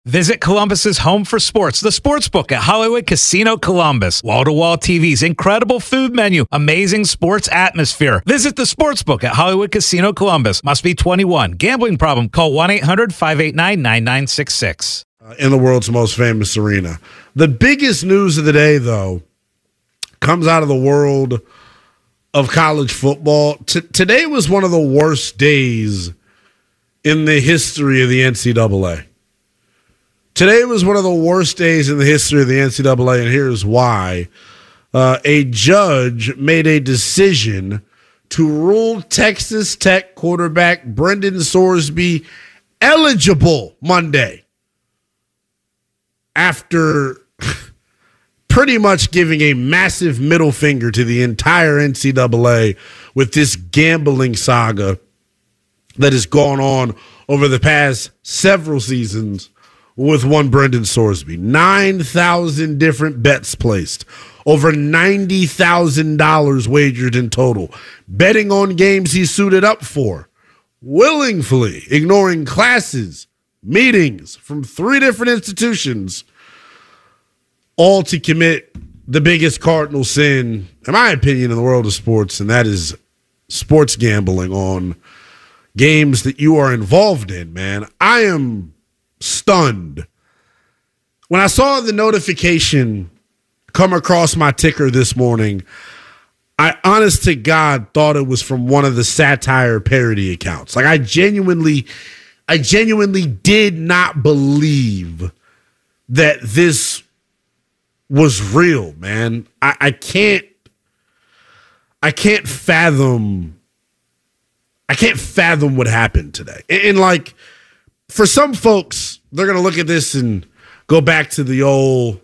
Visit Columbus's home for sports, the Sportsbook at Hollywood Casino Columbus. Wall-to-wall TVs, incredible food menu, amazing sports atmosphere. Visit the Sportsbook at Hollywood Casino Columbus. Must be 21. Gambling problem? Call 1-800-589-9966. In the world's most famous arena. The biggest news of the day, though, comes out of the world of college football. Today was one of the worst days in the history of the NCAA. Today was one of the worst days in the history of the NCAA, and here's why. A judge made a decision to rule Texas Tech quarterback Brendan Sorsby eligible Monday after pretty much giving a massive middle finger to the entire NCAA with this gambling saga that has gone on over the past several seasons with one Brendan Sorsby. 9,000 different bets placed. Over $90,000 wagered in total. Betting on games he suited up for. Willingly ignoring classes, meetings from 3 different institutions. All to commit the biggest cardinal sin, in my opinion, in the world of sports, and that is sports gambling on games that you are involved in, man. I am stunned. When I saw the notification come across my ticker this morning, I honest to God thought it was from one of the satire parody accounts. Like I genuinely did not believe that this was real, man. I can't fathom what happened today. And like, for some folks, they're going to look at this and go back to the old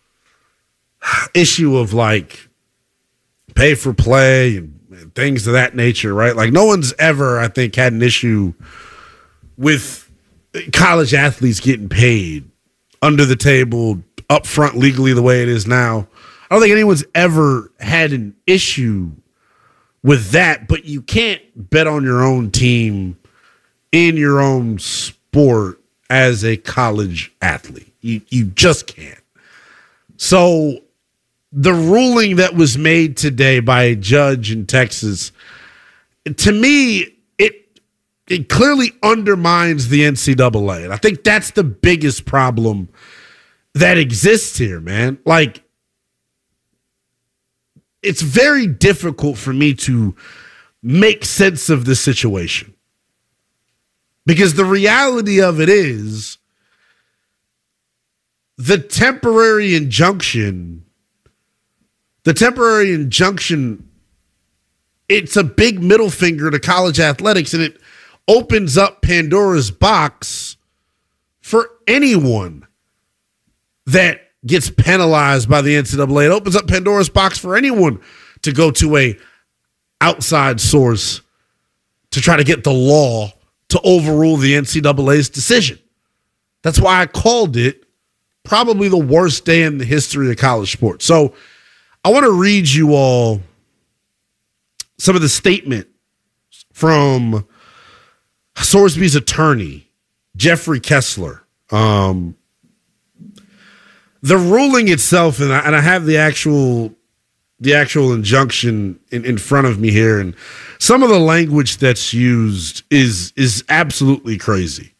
issue of like pay for play and things of that nature, right? Like no one's ever, I think, had an issue with college athletes getting paid under the table, up front legally the way it is now. I don't think anyone's ever had an issue with that, but you can't bet on your own team in your own sport as a college athlete. You just can't. So the ruling that was made today by a judge in Texas, to me, it clearly undermines the NCAA. And I think that's the biggest problem that exists here, man. Like, it's very difficult for me to make sense of the situation. Because the reality of it is the temporary injunction, it's a big middle finger to college athletics, and it opens up Pandora's box for anyone that gets penalized by the NCAA. It opens up Pandora's box for anyone to go to a outside source to try to get the law to overrule the NCAA's decision. That's why I called it probably the worst day in the history of college sports. So I want to read you all some of the statement from Sorsby's attorney, Jeffrey Kessler. The ruling itself, and I have the actual injunction in front of me here, and some of the language that's used is absolutely crazy.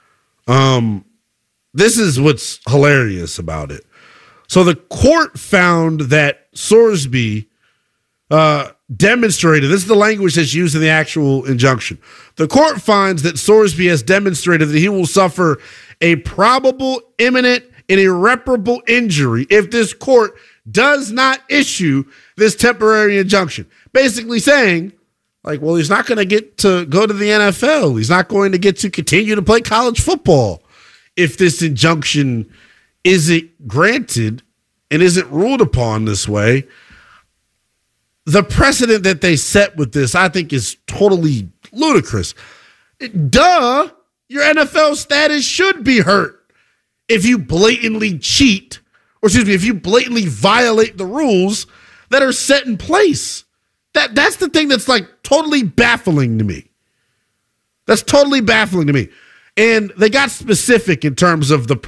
This is what's hilarious about it. So the court found that Sorsby demonstrated, this is the language that's used in the actual injunction. The court finds that Sorsby has demonstrated that he will suffer a probable, imminent, and irreparable injury if this court does not issue this temporary injunction. Basically saying, like, well, he's not going to get to go to the NFL. He's not going to get to continue to play college football if this injunction isn't granted and isn't ruled upon this way. The precedent that they set with this, I think, is totally ludicrous. Duh, your NFL status should be hurt if you blatantly cheat, or excuse me, if you blatantly violate the rules that are set in place. That's the thing that's like totally baffling to me. That's totally baffling to me. And they got specific in terms of the